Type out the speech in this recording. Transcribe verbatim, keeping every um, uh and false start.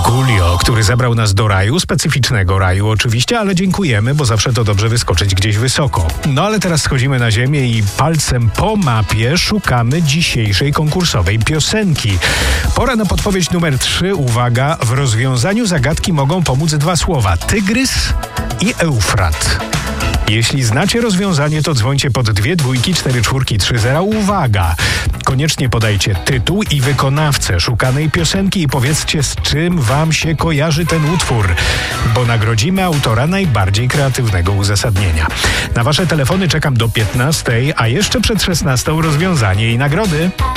Coolio, który zabrał nas do raju, specyficznego raju oczywiście, ale dziękujemy, bo zawsze to dobrze wyskoczyć gdzieś wysoko. No ale teraz schodzimy na ziemię i palcem po mapie szukamy dzisiejszej konkursowej piosenki. Pora na podpowiedź numer trzy. Uwaga, w rozwiązaniu zagadki mogą pomóc dwa słowa: tygrys i Eufrat. Jeśli znacie rozwiązanie, to dzwońcie pod dwie dwójki, cztery czwórki, trzy zera. Uwaga! Koniecznie podajcie tytuł i wykonawcę szukanej piosenki i powiedzcie, z czym wam się kojarzy ten utwór, bo nagrodzimy autora najbardziej kreatywnego uzasadnienia. Na wasze telefony czekam do piętnastej, a jeszcze przed szesnastą rozwiązanie i nagrody.